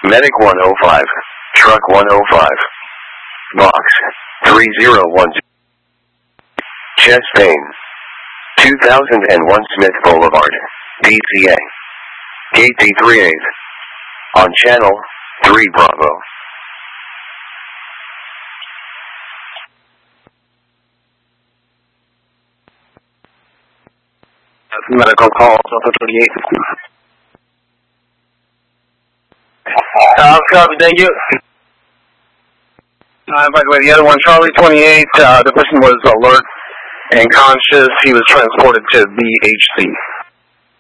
Medic 105, Truck 105, Box 3010, Chest Pain, 2001 Smith Boulevard, DCA, Gate D38, on Channel 3 Bravo. Medical call, Delta 38. Copy, thank you. By the way, the other one, Charlie 28, the person was alert and conscious. He was transported to BHC.